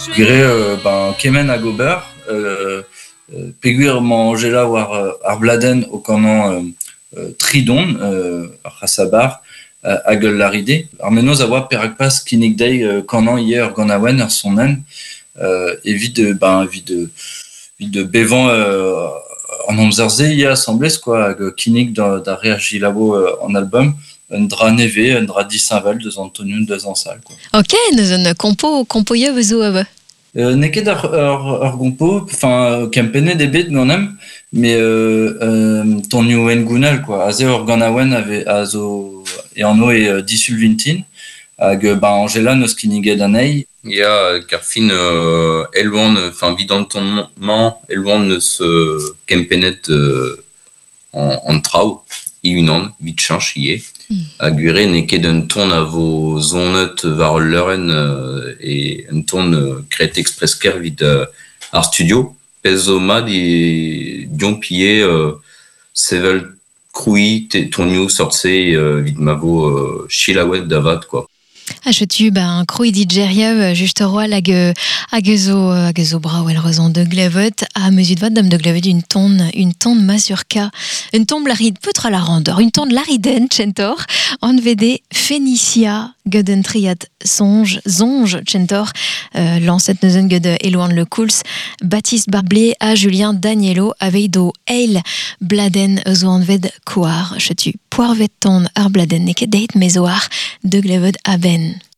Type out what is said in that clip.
Guire kemen a gober, peguir mangela war ar bladen o kanan tridon, ar c'hasabar, hag laride. Ar menoz a oa perak pas kinnig dei kanan ie ur gant awen ar sonnen, evit de bevan an amzerze ia assemblez, quoi, hag kinnig da reagilabo an album, un dra neve, un dra disaval deus Antonioù deus an sal, quoi. Ok, neus un kompo yev zo ave. Neket ar gompo, kempenet ebet ganem, mais tonioù engounel, quoi. Aze ur gant awen a zo e anno e disulvintin, hag Angela neus kinniget anei. Ya karfin elwan, vidantonman, elwan neus kempenet an traoù, iunan, vit chanch ie. A gwire neket un ton a vo zonet war leuren e un ton gret expresker vid ar studio. Pez zo mat dion pie sevel kroui tonioù sortse vid ma vo chilaouet davat, quoi. Tu kroui digeriav just roal hag zo braouel rezon de glevet a meuzut vat dam de glevet une tonne mazurka, une tonne larid peutre la randor, une tonne lariden tchentor, an vede Phénicia gud triad zonj tchentor, lancet neuzen gud Eloan Le Kouls, Baptiste Barblé a Julien Danielo avei do eil bladen zo an ved kouar, tu poarvet ton ar bladen neket deit mezoar de glevet a ben.